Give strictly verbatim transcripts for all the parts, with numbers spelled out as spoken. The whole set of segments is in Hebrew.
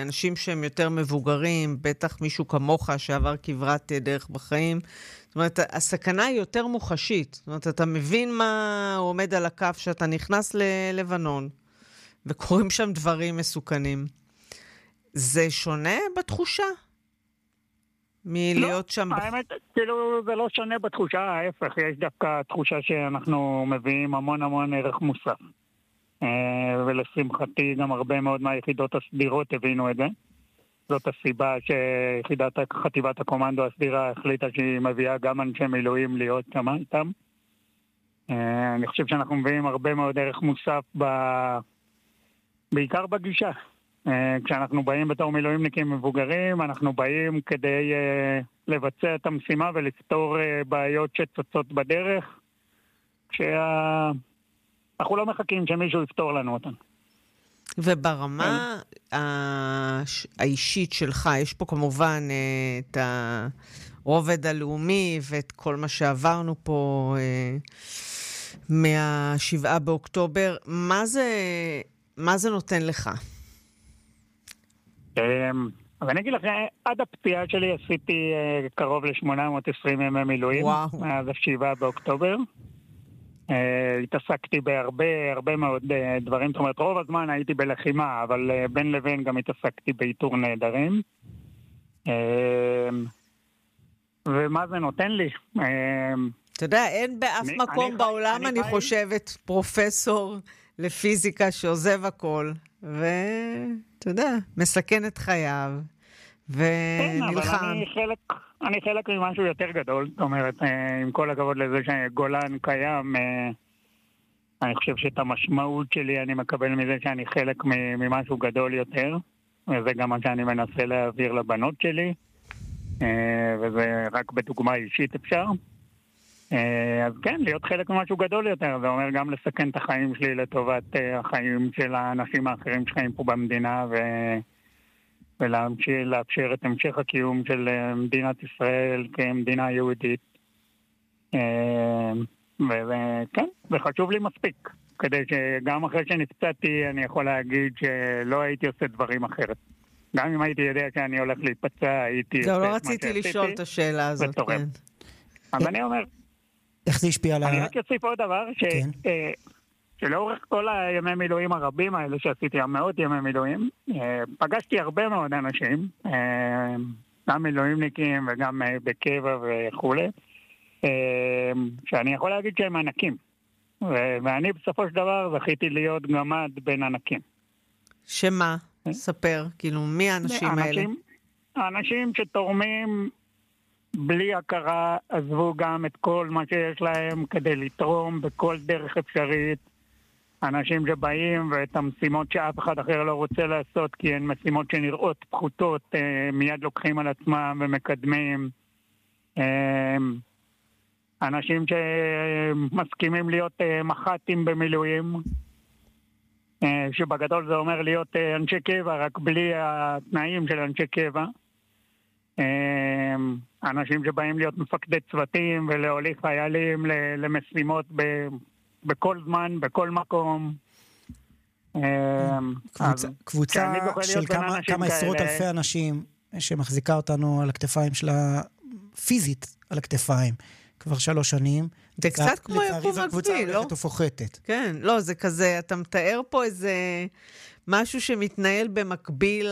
לאנשים שהם יותר מבוגרים, בטח מישהו כמוך שעבר כברת דרך בחיים, זאת אומרת, הסכנה היא יותר מוחשית. זאת אומרת, אתה מבין מה עומד על הכף שאתה נכנס ללבנון, וקוראים שם דברים מסוכנים. זה שונה בתחושה? מלהיות שם... לא, האמת, כאילו זה לא שונה בתחושה, ההפך, יש דווקא תחושה שאנחנו מביאים המון המון ערך מוסף. ולשמחתי גם הרבה מאוד מהיחידות הסדירות הבינו את זה. זאת הסיבה שיחידת חטיבת הקומנדו הסדירה החליטה שהיא מביאה גם אנשי מילואים להיות שם איתם. אני חושב שאנחנו מביאים הרבה מאוד ערך מוסף ב... בעיקר בגישה. כשאנחנו באים בתור מילואימניקים מבוגרים, אנחנו באים כדי לבצע את המשימה ולפתור בעיות שצצות בדרך, כשה... אנחנו לא מחכים שמישהו יפתור לנו אותן. וברמה האישית שלך, יש פה כמובן את הרובד הלאומי ואת כל מה שעברנו פה מהשבעה באוקטובר. מה זה, מה זה נותן לך? אז אני אגיד לך, עד הפציעה שלי עשיתי קרוב ל-שמונה מאות ועשרים ימי מילואים. וואו. מאז השבעה באוקטובר. התעסקתי בהרבה, הרבה מאוד דברים. זאת אומרת, רוב הזמן הייתי בלחימה, אבל בין לבין גם התעסקתי באיתור נהדרים. ומה זה נותן לי? אתה יודע, אין באף מקום בעולם, אני חושבת, פרופסור לפיזיקה שעוזב הכל, ואתה יודע, מסכן את חייו, ונלחם. כן, אבל אני חלק... אני חלק ממשהו יותר גדול, זאת אומרת, עם כל הכבוד לזה שגולן קיים, אני חושב שאת המשמעות שלי אני מקבל מזה שאני חלק ממשהו גדול יותר, וזה גם מה שאני מנסה להעביר לבנות שלי, וזה רק בדוגמה אישית אפשר. אז כן, להיות חלק ממשהו גדול יותר, זה אומר גם לסכן את החיים שלי לטובת החיים של האנשים האחרים שחיים פה במדינה, ו... ולאפשר את המשך הקיום של מדינת ישראל כמדינה יהודית. וכן, זה חשוב לי מספיק, כדי שגם אחרי שנפצעתי אני יכול להגיד שלא הייתי עושה דברים אחרת. גם אם הייתי יודע שאני הולך להיפצע, הייתי... לא, לא רציתי לשאול את השאלה הזאת. אז אני אומר... איך זה השפיע על ה... אני רק אוסיף עוד דבר, ש... שלאורך כל הימי מילואים הרבים האלה שעשיתי, המאות ימי מילואים, פגשתי הרבה מאוד אנשים, גם מילואימניקים וגם בקבע וכו', שאני יכול להגיד שהם ענקים. ואני בסופו של דבר זכיתי להיות גמד בין ענקים. שמה? ספר, כאילו, מי האנשים האלה? האנשים שתורמים בלי הכרה, עזבו גם את כל מה שיש להם כדי לתרום בכל דרך אפשרית. אנשים שבאים ואת המשימות שאף אחד אחר לא רוצה לעשות, כי הן משימות שנראות פחותות, מיד לוקחים על עצמם ומקדמים. אנשים שמסכימים להיות מח"טים במילואים, שבגדול זה אומר להיות אנשי קבע, רק בלי התנאים של אנשי קבע. אנשים שבאים להיות מפקדי צוותים ולהוליך חיילים למשימות בכל זמן, בכל מקום. קבוצה של כמה עשרות אלפי אנשים שמחזיקה אותנו על הכתפיים שלה, פיזית על הכתפיים, כבר שלוש שנים. זה קצת כמו יקום מקביל, לא? ופוחתת. כן, לא, זה כזה, אתה מתאר פה איזה משהו שמתנהל במקביל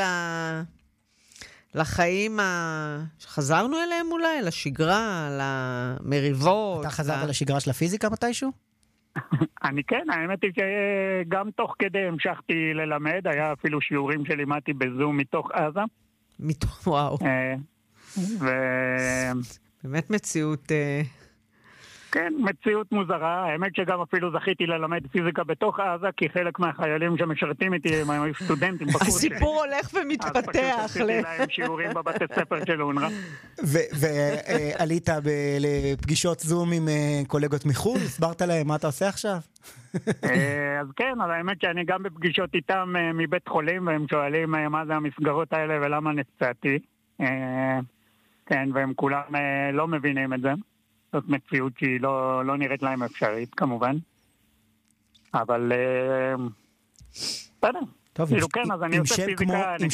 לחיים שחזרנו אליהם אולי, לשגרה, למריבות. אתה חזרת לשגרה של הפיזיקה מתישהו? אני כן, האמת היא שגם תוך כדי המשכתי ללמד, היה אפילו שיעורים שלימדתי בזום מתוך עזה. מתוך, וואו. ו... באמת מציאות... כן, מציאות מוזרה. האמת שגם אפילו זכיתי ללמד פיזיקה בתוך עזה, כי חלק מהחיילים שמשרתים איתי הם היו סטודנטים בקורס. הסיפור הולך ומתפתח. אז פשוט עשיתי להם שיעורים בבתי ספר של אונר"א. ועלית לפגישות זום עם קולגות מחו"ל? הסברת להם מה אתה עושה עכשיו? אז כן, אבל האמת שאני גם בפגישות איתם מבית חולים, והם שואלים מה זה המסגרות האלה ולמה נפצעתי. כן, והם כולם לא מבינים את זה. זאת מציאות שהיא לא, לא נראית להם אפשרית, כמובן. אבל... בסדר. טוב, כאילו כן, אז אני עושה פיזיקה, אני